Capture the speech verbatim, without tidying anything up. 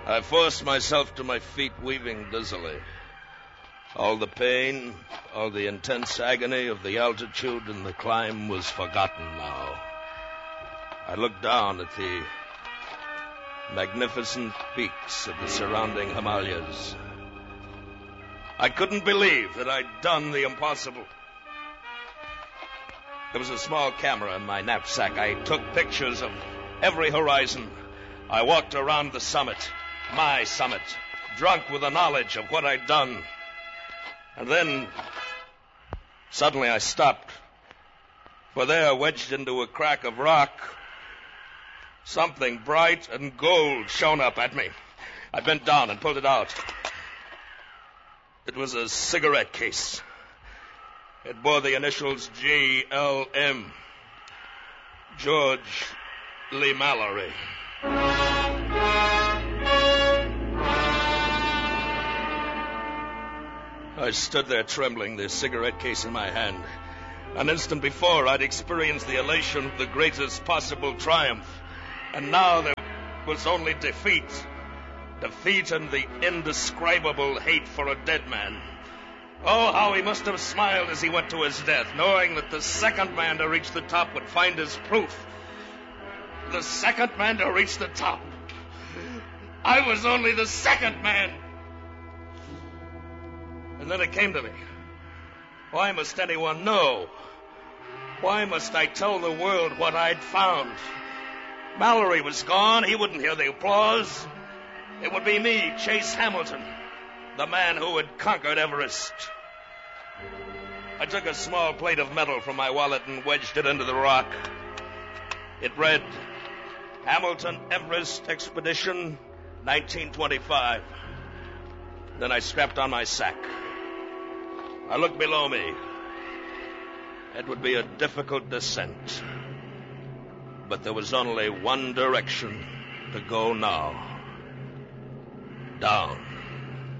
I forced myself to my feet, weaving dizzily. All the pain, all the intense agony of the altitude and the climb was forgotten now. I looked down at the magnificent peaks of the surrounding Himalayas. I couldn't believe that I'd done the impossible. There was a small camera in my knapsack. I took pictures of every horizon. I walked around the summit, my summit, drunk with the knowledge of what I'd done. And then, suddenly I stopped. For there, wedged into a crack of rock, something bright and gold shone up at me. I bent down and pulled it out. It was a cigarette case. It bore the initials G L M. George Lee Mallory. I stood there trembling, the cigarette case in my hand. An instant before, I'd experienced the elation of the greatest possible triumph. And now there was only defeat. Defeat and the indescribable hate for a dead man. Oh, how he must have smiled as he went to his death, knowing that the second man to reach the top would find his proof. The second man to reach the top. I was only the second man. And then it came to me. Why must anyone know? Why must I tell the world what I'd found? Mallory was gone. He wouldn't hear the applause. It would be me, Chase Hamilton, the man who had conquered Everest. I took a small plate of metal from my wallet and wedged it into the rock. It read, Hamilton Everest Expedition, nineteen twenty-five. Then I strapped on my sack. I looked below me. It would be a difficult descent. But there was only one direction to go now. Down.